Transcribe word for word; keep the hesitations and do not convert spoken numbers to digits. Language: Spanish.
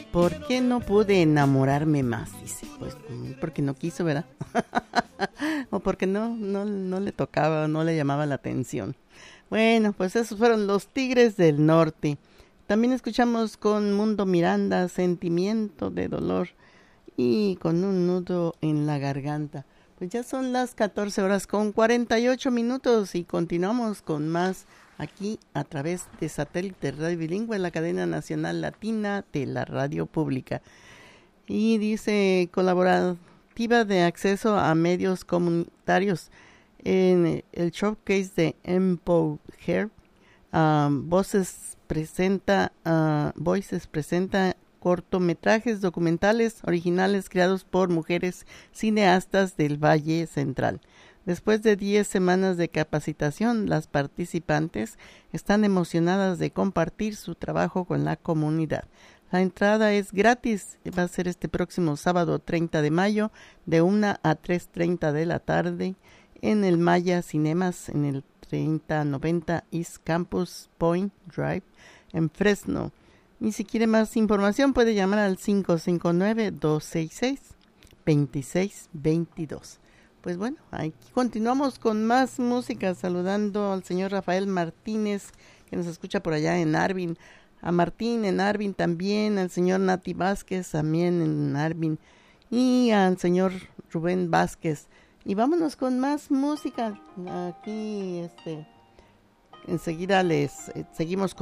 ¿Por qué no pude enamorarme más? Dice, pues porque no quiso, ¿verdad? O porque no, no, no le tocaba, no le llamaba la atención. Bueno, pues esos fueron los Tigres del Norte. También escuchamos con Mundo Miranda, Sentimiento de Dolor, y con un nudo en la garganta. Pues ya son las catorce horas con cuarenta y ocho minutos y continuamos con más aquí a través de Satélite Radio Bilingüe, la cadena nacional latina de la radio pública. Y dice colaborativa de acceso a medios comunitarios en el showcase de Empower. Um, Voices presenta, uh, Voices presenta cortometrajes documentales originales creados por mujeres cineastas del Valle Central. Después de diez semanas de capacitación, las participantes están emocionadas de compartir su trabajo con la comunidad. La entrada es gratis, va a ser este próximo sábado treinta de mayo de una a tres treinta de la tarde en el Maya Cinemas en el treinta noventa East Campus Point Drive en Fresno. Y si quiere más información puede llamar al cinco cinco nueve, dos seis seis, dos seis dos dos. Pues bueno, aquí continuamos con más música, saludando al señor Rafael Martínez, que nos escucha por allá en Arvin, a Martín en Arvin también, al señor Nati Vázquez también en Arvin, y al señor Rubén Vázquez. Y vámonos con más música, aquí este, enseguida les eh, seguimos con